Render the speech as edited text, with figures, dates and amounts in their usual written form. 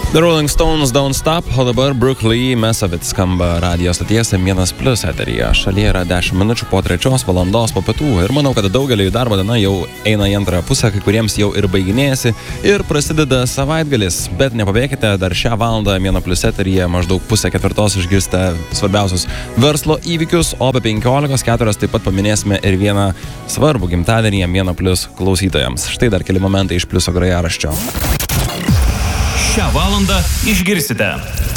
The Rolling Stones Don't Stop, o dabar Brooke Lee Mess of It skamba radijo stoties M1+ eteryje. Šalyje yra 10 minučių po 3 valandos po pietų ir manau, kad daugeliui darbo diena jau eina į antrą pusę, kai kuriems jau ir baiginėjasi ir prasideda savaitgalis. Bet nepabėkite, dar šią valandą M1+ eteryje maždaug 3:30 išgirsite svarbiausius verslo įvykius, o be 15:04 taip pat paminėsime ir vieną svarbų gimtadienį M1+ klausytojams. Štai dar keli momentai iš pliuso grojaraščio. Šią valandą išgirsite.